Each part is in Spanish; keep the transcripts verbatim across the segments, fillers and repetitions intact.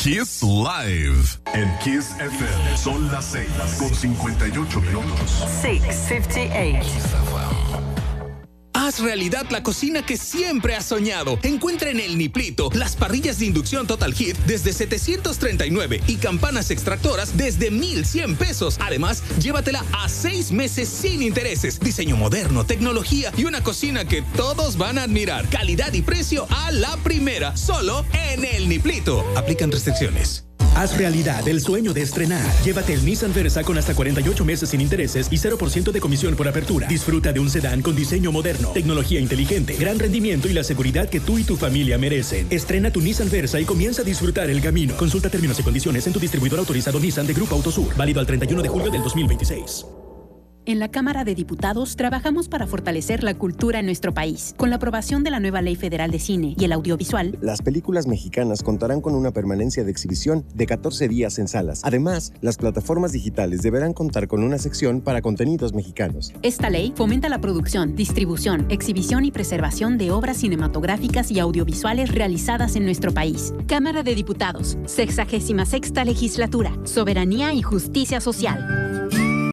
Kiss Live. En Kiss F M son las seis con cincuenta y ocho minutos. seis cincuenta y ocho. Haz realidad la cocina que siempre has soñado. Encuentra en El Niplito las parrillas de inducción Total Heat desde setecientos treinta y nueve y campanas extractoras desde mil cien pesos. Además, llévatela a seis meses sin intereses. Diseño moderno, tecnología y una cocina que todos van a admirar. Calidad y precio a la primera. Solo en El Niplito. Aplican restricciones. Haz realidad el sueño de estrenar. Llévate el Nissan Versa con hasta cuarenta y ocho meses sin intereses y cero por ciento de comisión por apertura. Disfruta de un sedán con diseño moderno, tecnología inteligente, gran rendimiento y la seguridad que tú y tu familia merecen. Estrena tu Nissan Versa y comienza a disfrutar el camino. Consulta términos y condiciones en tu distribuidor autorizado Nissan de Grupo Autosur. Válido al treinta y uno de julio del dos mil veintiséis. En la Cámara de Diputados trabajamos para fortalecer la cultura en nuestro país. Con la aprobación de la nueva Ley Federal de Cine y el Audiovisual, las películas mexicanas contarán con una permanencia de exhibición de catorce días en salas. Además, las plataformas digitales deberán contar con una sección para contenidos mexicanos. Esta ley fomenta la producción, distribución, exhibición y preservación de obras cinematográficas y audiovisuales realizadas en nuestro país. Cámara de Diputados, sexagésima sexta Legislatura, Soberanía y Justicia Social.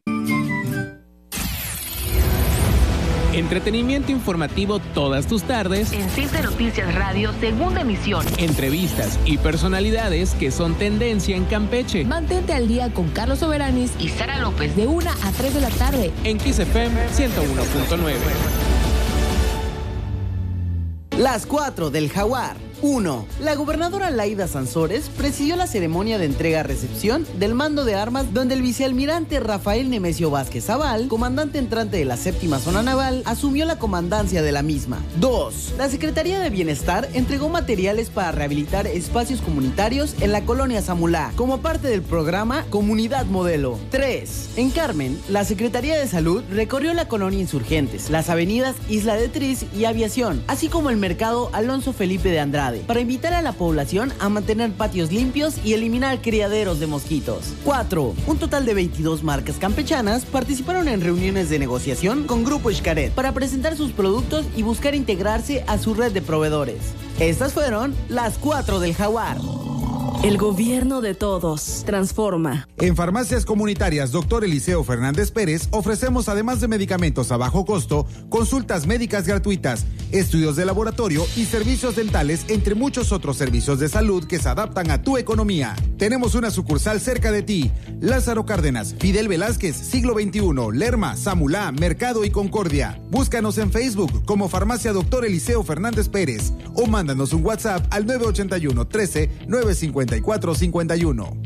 Entretenimiento informativo todas tus tardes. En Cibse Noticias Radio, segunda emisión. Entrevistas y personalidades que son tendencia en Campeche. Mantente al día con Carlos Soberanis y Sara López de una a tres de la tarde. En Kiss F M ciento uno punto nueve. Las cuatro del Jaguar. uno. La gobernadora Laida Sansores presidió la ceremonia de entrega-recepción del mando de armas donde el vicealmirante Rafael Nemesio Vázquez Zaval, comandante entrante de la séptima zona naval, asumió la comandancia de la misma. dos. La Secretaría de Bienestar entregó materiales para rehabilitar espacios comunitarios en la colonia Samulá, como parte del programa Comunidad Modelo. tres. En Carmen, la Secretaría de Salud recorrió la colonia Insurgentes, las avenidas Isla de Tris y Aviación, así como el mercado Alonso Felipe de Andrade, para invitar a la población a mantener patios limpios y eliminar criaderos de mosquitos. cuatro. Un total de veintidós marcas campechanas participaron en reuniones de negociación con Grupo Xcaret para presentar sus productos y buscar integrarse a su red de proveedores. Estas fueron las cuatro del Jaguar. El gobierno de todos. Transforma. En Farmacias Comunitarias Doctor Eliseo Fernández Pérez ofrecemos, además de medicamentos a bajo costo, consultas médicas gratuitas, estudios de laboratorio y servicios dentales, entre muchos otros servicios de salud que se adaptan a tu economía. Tenemos una sucursal cerca de ti. Lázaro Cárdenas, Fidel Velázquez, Siglo veintiuno, Lerma, Samulá, Mercado y Concordia. Búscanos en Facebook como Farmacia Doctor Eliseo Fernández Pérez o mándanos un WhatsApp al nueve ochenta y uno, trece, nueve cincuenta y cuatro cincuenta y uno.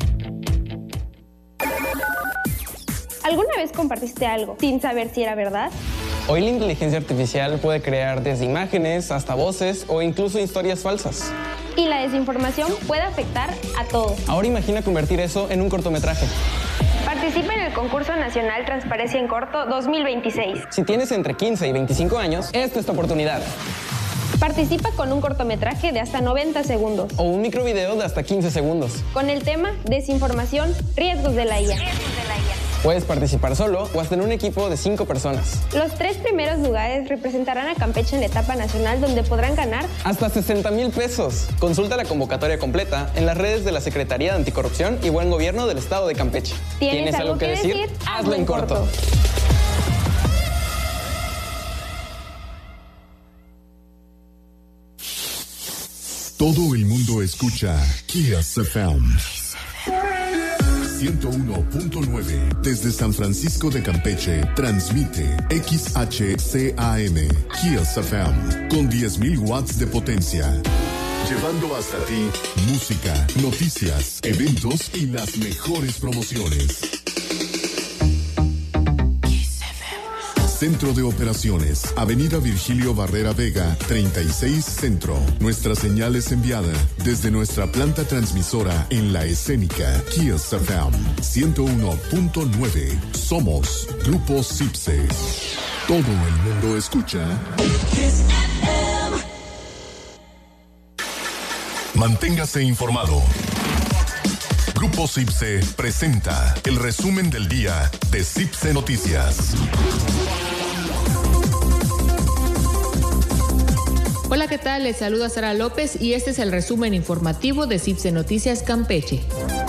¿Alguna vez compartiste algo sin saber si era verdad? Hoy la inteligencia artificial puede crear desde imágenes hasta voces o incluso historias falsas. Y la desinformación puede afectar a todos. Ahora imagina convertir eso en un cortometraje. Participa en el concurso nacional Transparencia en Corto dos mil veintiséis. Si tienes entre quince y veinticinco años, esta es tu oportunidad. Participa con un cortometraje de hasta noventa segundos. O un microvideo de hasta quince segundos. Con el tema Desinformación, riesgos de la I A. Riesgos de la I A. Puedes participar solo o hasta en un equipo de cinco personas. Los tres primeros lugares representarán a Campeche en la etapa nacional, donde podrán ganar hasta sesenta mil pesos. Consulta la convocatoria completa en las redes de la Secretaría de Anticorrupción y Buen Gobierno del Estado de Campeche. ¿Tienes, ¿Tienes algo, algo que decir? decir? Hazlo en corto. corto. Todo el mundo escucha Kiss F M ciento uno punto nueve. Desde San Francisco de Campeche, transmite X H C A M Kiss F M con diez mil watts de potencia. Llevando hasta ti música, noticias, eventos y las mejores promociones. Centro de Operaciones, Avenida Virgilio Barrera Vega, treinta y seis Centro. Nuestra señal es enviada desde nuestra planta transmisora en La Escénica, Kiss F M ciento uno punto nueve. Somos Grupo Cibse. Todo el mundo escucha Kiss F M. Manténgase informado. Grupo Cibse presenta el resumen del día de Cibse Noticias. Hola, ¿qué tal? Les saluda Sara López y este es el resumen informativo de C I B C Noticias Campeche.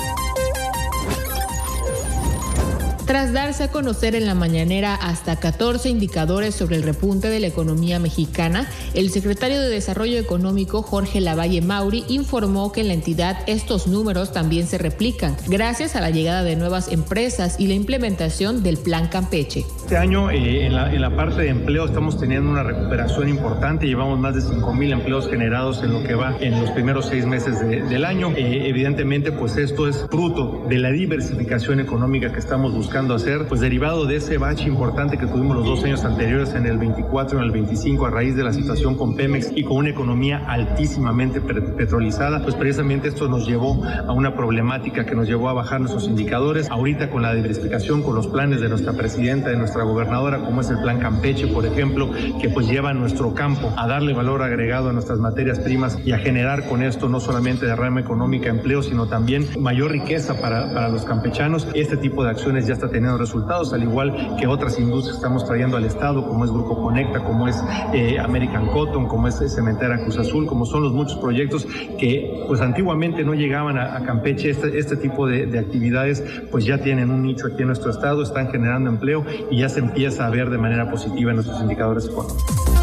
Tras darse a conocer en la mañanera hasta catorce indicadores sobre el repunte de la economía mexicana, el secretario de Desarrollo Económico, Jorge Lavalle Mauri, informó que en la entidad estos números también se replican, gracias a la llegada de nuevas empresas y la implementación del Plan Campeche. Este año, eh, en, la, en la parte de empleo, estamos teniendo una recuperación importante. Llevamos más de cinco mil empleos generados en lo que va en los primeros seis meses de, del año. Eh, evidentemente, pues esto es fruto de la diversificación económica que estamos buscando hacer, pues derivado de ese bache importante que tuvimos los dos años anteriores, en el veinticuatro y en el veinticinco, a raíz de la situación con Pemex y con una economía altísimamente petrolizada. Pues precisamente esto nos llevó a una problemática que nos llevó a bajar nuestros indicadores. Ahorita, con la diversificación, con los planes de nuestra presidenta, de nuestra gobernadora, como es el Plan Campeche, por ejemplo, que pues lleva a nuestro campo a darle valor agregado a nuestras materias primas y a generar con esto no solamente derrama económica, empleo, sino también mayor riqueza para, para los campechanos. Este tipo de acciones ya está teniendo resultados, al igual que otras industrias que estamos trayendo al Estado, como es Grupo Conecta, como es eh, American Cotton, como es Cementera Cruz Azul, como son los muchos proyectos que pues antiguamente no llegaban a, a Campeche. Este, este tipo de, de actividades pues ya tienen un nicho aquí en nuestro Estado, están generando empleo y ya se empieza a ver de manera positiva en nuestros indicadores económicos.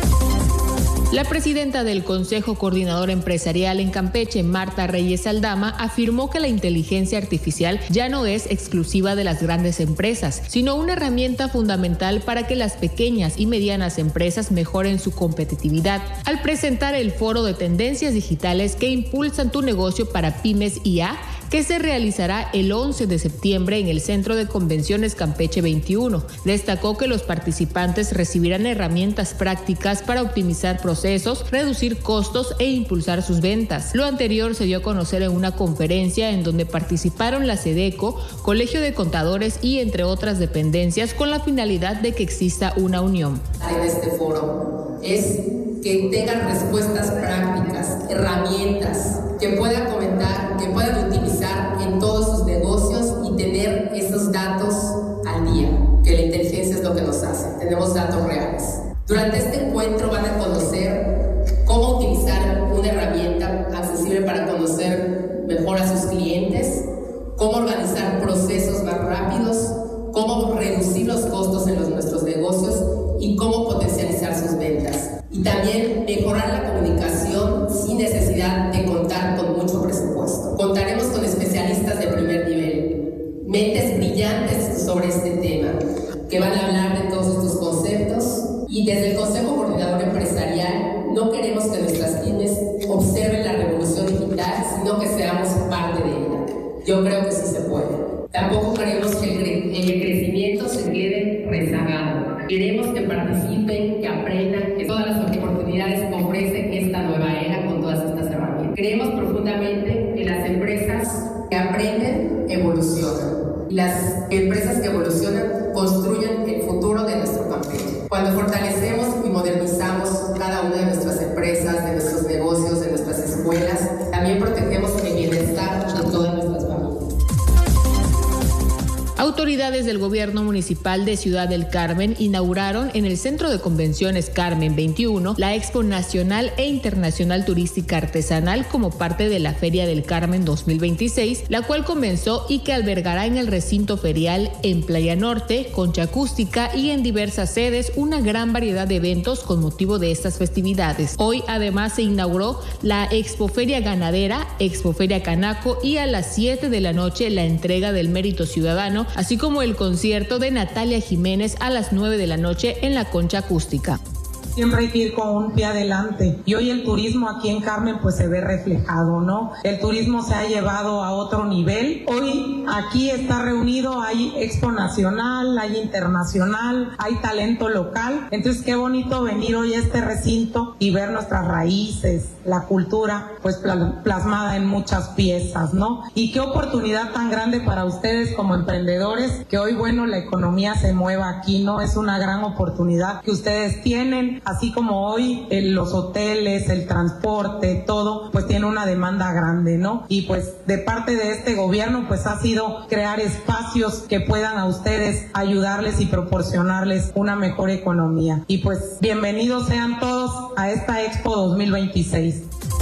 La presidenta del Consejo Coordinador Empresarial en Campeche, Marta Reyes Aldama, afirmó que la inteligencia artificial ya no es exclusiva de las grandes empresas, sino una herramienta fundamental para que las pequeñas y medianas empresas mejoren su competitividad. Al presentar el foro de tendencias digitales que impulsan tu negocio para pymes I A, que se realizará el once de septiembre en el Centro de Convenciones Campeche veintiuno. Destacó que los participantes recibirán herramientas prácticas para optimizar procesos, reducir costos e impulsar sus ventas. Lo anterior se dio a conocer en una conferencia en donde participaron la SEDECO, Colegio de Contadores y entre otras dependencias, con la finalidad de que exista una unión. En este foro es que tengan respuestas prácticas, herramientas que puedan comentar, que puedan utilizar en todos sus negocios y tener esos datos al día, que la inteligencia es lo que nos hace, tenemos datos reales. Durante este encuentro van a conocer cómo utilizar una herramienta accesible para conocer mejor a sus clientes, cómo organizar procesos más rápidos, cómo reducir los costos en los, nuestros negocios y cómo potencializar sus ventas. Y también mejorar la comunicación sin necesidad de contar con mucho presupuesto. Contaremos con especialistas de primer nivel, mentes brillantes sobre este tema, que van a hablar de todos estos conceptos. Y desde el Consejo Coordinador Empresarial no queremos que nuestras pymes observen la revolución digital, sino que seamos parte de ella. Yo creo que sí se puede. Tampoco queremos que el, cre- el crecimiento se quede rezagado. Queremos que participen, que aprendan, que todas las oportunidades que ofrece esta nueva era con todas estas herramientas. Creemos profundamente que las empresas que aprenden evolucionan. Y las empresas que evolucionan construyen el futuro de nuestro Campeche. Cuando fortalecemos y modernizamos cada una de nuestras empresas, de nuestros negocios, de nuestras escuelas, también protegemos el bienestar de todas nuestras familias. Autoridades del gobierno municipal de Ciudad del Carmen inauguraron en el Centro de Convenciones Carmen veintiuno la Expo Nacional e Internacional Turística Artesanal como parte de la Feria del Carmen dos mil veintiséis, la cual comenzó y que albergará en el recinto ferial en Playa Norte, Concha Acústica y en diversas sedes una gran variedad de eventos con motivo de estas festividades. Hoy además se inauguró la Expoferia Ganadera, Expoferia Canaco y a las siete de la noche la entrega del Mérito Ciudadano, así como el concierto de Natalia Jiménez a las nueve de la noche en la Concha Acústica. Siempre hay que ir con un pie adelante y hoy el turismo aquí en Carmen pues se ve reflejado, ¿no? El turismo se ha llevado a otro nivel. Hoy aquí está reunido, hay expo nacional, hay internacional, hay talento local. Entonces qué bonito venir hoy a este recinto y ver nuestras raíces, la cultura pues plasmada en muchas piezas, ¿no? Y qué oportunidad tan grande para ustedes como emprendedores, que hoy, bueno, la economía se mueva aquí, ¿no? Es una gran oportunidad que ustedes tienen, así como hoy eh, los hoteles, el transporte, todo, pues tiene una demanda grande, ¿no? Y pues de parte de este gobierno, pues ha sido crear espacios que puedan a ustedes ayudarles y proporcionarles una mejor economía. Y pues bienvenidos sean todos a esta Expo dos mil veintiséis.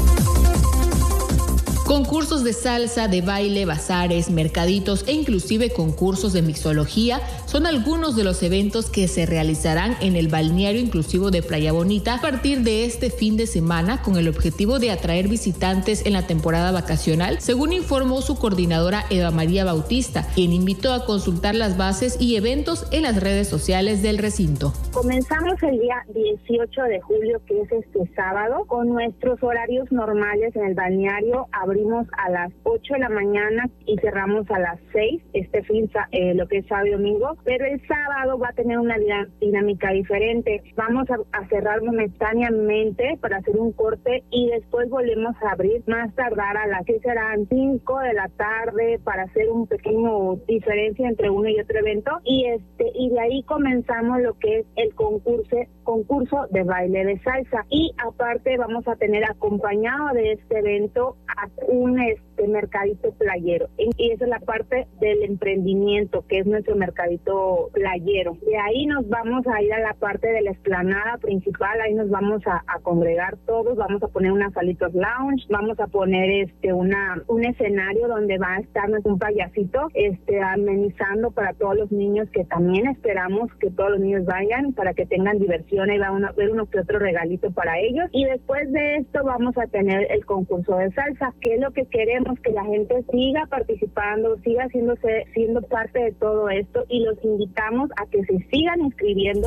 Concursos de salsa, de baile, bazares, mercaditos e inclusive concursos de mixología son algunos de los eventos que se realizarán en el balneario inclusivo de Playa Bonita a partir de este fin de semana, con el objetivo de atraer visitantes en la temporada vacacional, según informó su coordinadora Eva María Bautista, quien invitó a consultar las bases y eventos en las redes sociales del recinto. Comenzamos el día dieciocho de julio, que es este sábado, con nuestros horarios normales en el balneario. Abrimos a las ocho de la mañana y cerramos a las seis, este fin, eh, lo que es sábado y domingo, pero el sábado va a tener una dinámica diferente. Vamos a, a cerrar momentáneamente para hacer un corte y después volvemos a abrir más tardar a las que serán cinco de la tarde para hacer un pequeño diferencia entre uno y otro evento, y este y de ahí comenzamos lo que es el concurso concurso de baile de salsa, y aparte vamos a tener acompañado de este evento a un este mercadito playero, y esa es la parte del emprendimiento, que es nuestro mercadito playero. De ahí nos vamos a ir a la parte de la explanada principal, ahí nos vamos a, a congregar todos, vamos a poner unas salitas lounge, vamos a poner este una un escenario donde va a estar un payasito este amenizando para todos los niños, que también esperamos que todos los niños vayan para que tengan diversión, y va a haber uno que otro regalito para ellos. Y después de esto vamos a tener el concurso de salsa, que es lo que queremos, que la gente siga participando, siga haciéndose, siendo parte de todo esto, y los invitamos a que se sigan inscribiendo.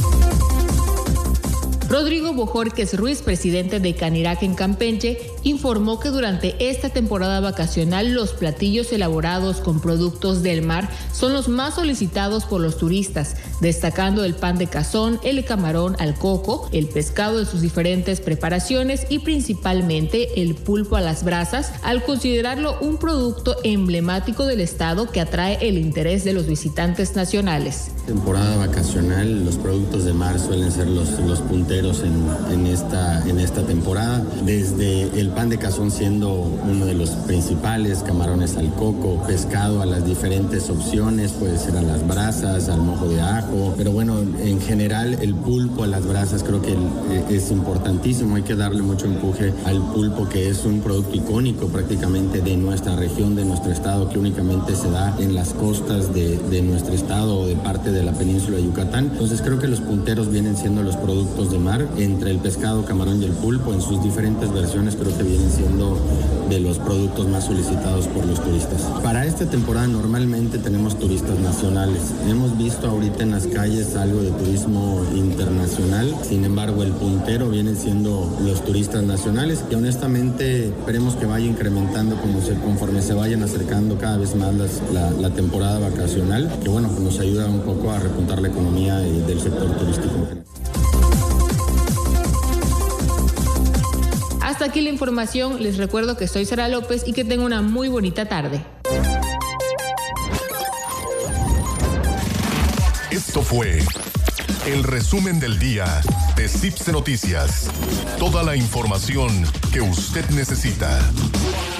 Rodrigo Bojorquez Ruiz, presidente de Canirac en Campeche, informó que durante esta temporada vacacional los platillos elaborados con productos del mar son los más solicitados por los turistas, destacando el pan de cazón, el camarón al coco, el pescado en sus diferentes preparaciones y principalmente el pulpo a las brasas, al considerarlo un producto emblemático del estado que atrae el interés de los visitantes nacionales. Temporada vacacional, los productos de mar suelen ser los, los punteros En, en, esta, en esta temporada, desde el pan de cazón siendo uno de los principales, camarones al coco, pescado a las diferentes opciones, puede ser a las brasas, al mojo de ajo, pero bueno, en general el pulpo a las brasas creo que es importantísimo, hay que darle mucho empuje al pulpo, que es un producto icónico prácticamente de nuestra región, de nuestro estado, que únicamente se da en las costas de, de nuestro estado o de parte de la península de Yucatán. Entonces creo que los punteros vienen siendo los productos de mar, entre el pescado, camarón y el pulpo en sus diferentes versiones, creo que vienen siendo de los productos más solicitados por los turistas. Para esta temporada normalmente tenemos turistas nacionales. Hemos visto ahorita en las calles algo de turismo internacional, sin embargo el puntero vienen siendo los turistas nacionales, y honestamente esperemos que vaya incrementando como se, conforme se vayan acercando cada vez más las, la, la temporada vacacional, que bueno, pues nos ayuda un poco a repuntar la economía y del sector turístico en general. Hasta aquí la información, les recuerdo que soy Sara López y que tengo una muy bonita tarde. Esto fue el resumen del día de C I P S E Noticias. Toda la información que usted necesita.